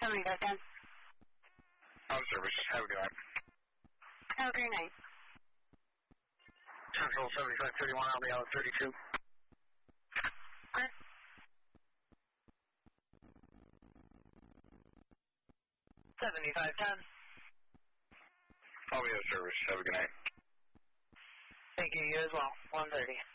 7510. On service. Have a good night. Have a great night. Central 7531, I'll be out at 32. Okay. 7510. I'll be out of service. Have a good night. Thank you, you as well. 130.